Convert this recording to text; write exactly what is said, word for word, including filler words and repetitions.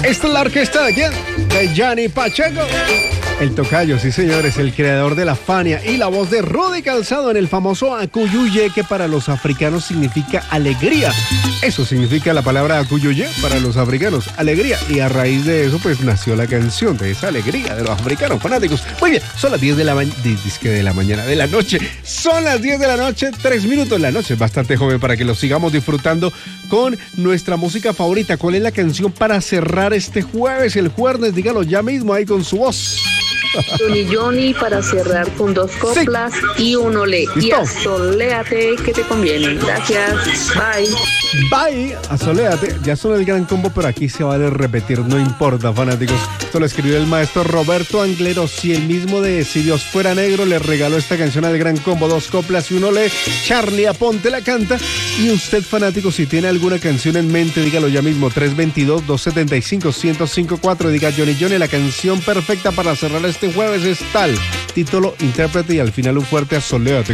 Esta es la orquesta de quién? De Johnny Pacheco. El tocayo, sí señores, el creador de la Fania y la voz de Rudy Calzado en el famoso Acuyuye, que para los africanos significa alegría. Eso significa la palabra Acuyuye para los africanos, alegría. Y a raíz de eso, pues nació la canción de esa alegría de los africanos fanáticos. Muy bien, son las diez de la mañana, disque de la mañana, de la noche. Son las diez de la noche, tres minutos de la noche. Bastante joven para que lo sigamos disfrutando con nuestra música favorita. ¿Cuál es la canción para cerrar este jueves, el jueves? Dígalo ya mismo ahí con su voz. Johnny Johnny para cerrar con dos coplas sí. y un olé. ¿Listo? Y asoléate que te conviene. Gracias. Bye. Bye. Asoléate. Ya son el gran combo, pero aquí se vale repetir. No importa, fanáticos. Esto lo escribió el maestro Roberto Anglero. Si el mismo de Si Dios Fuera Negro le regaló esta canción al gran combo, dos coplas y un olé. Charlie Aponte la canta. Y usted, fanático, si tiene alguna canción en mente, dígalo ya mismo. tres dos dos, dos siete cinco, uno cero cinco cuatro. Diga Johnny Johnny, la canción perfecta para cerrar este Este jueves es tal, título, intérprete y al final un fuerte asoléate.